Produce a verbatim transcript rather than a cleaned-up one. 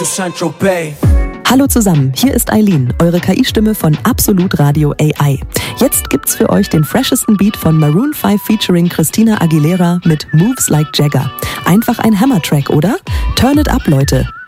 Saint-Tropez. Hallo zusammen, hier ist Eileen, eure K I-Stimme von Absolut Radio A I. Jetzt gibt's für euch den freshesten Beat von Maroon five featuring Christina Aguilera mit Moves Like Jagger. Einfach ein Hammer-Track, oder? Turn it up, Leute!